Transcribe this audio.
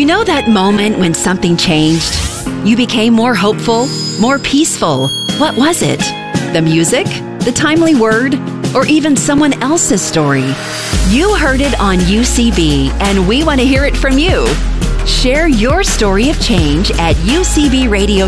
You know that moment when something changed? You became more hopeful, more peaceful. What was it? The music? The timely word? Or even someone else's story? You heard it on UCB, and we want to hear it from you. Share your story of change at UCB Radio